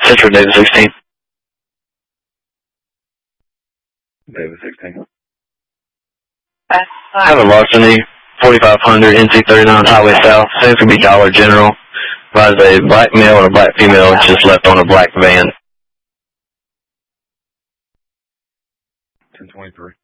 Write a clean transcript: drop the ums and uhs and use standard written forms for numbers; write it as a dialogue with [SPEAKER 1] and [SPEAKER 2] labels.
[SPEAKER 1] Central David 16.
[SPEAKER 2] David 16.
[SPEAKER 1] I have a larceny, 4500 NC39 Highway South. Seems to be Dollar General. Has a black male and a black female just left on a black van.
[SPEAKER 2] 1023.